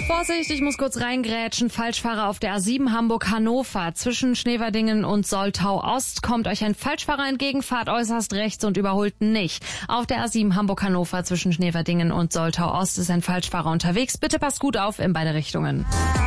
Vorsicht, ich muss kurz reingrätschen. Falschfahrer auf der A7 Hamburg-Hannover. Zwischen Schneverdingen und Soltau Ost kommt euch ein Falschfahrer entgegen, fahrt äußerst rechts und überholt nicht. Auf der A7 Hamburg-Hannover zwischen Schneverdingen und Soltau Ost ist ein Falschfahrer unterwegs. Bitte passt gut auf in beide Richtungen.